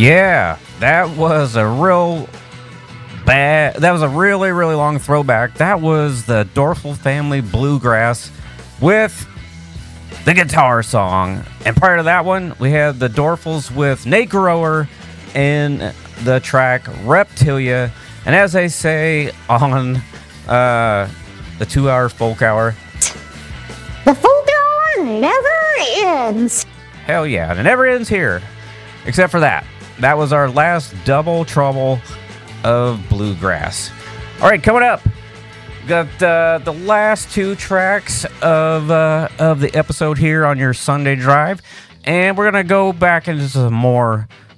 Yeah, that was a really, really long throwback. That was the Dorfel Family Bluegrass with the guitar song. And prior to that one, we had the Dorfels with Nate Grower in the track Reptilia. And as they say on the 2-hour folk hour, the folk hour never ends. Hell yeah, and it never ends here. Except for that. That was our last double trouble of bluegrass. All right, coming up, got the last two tracks of the episode here on your Sunday drive, and we're gonna go back into some more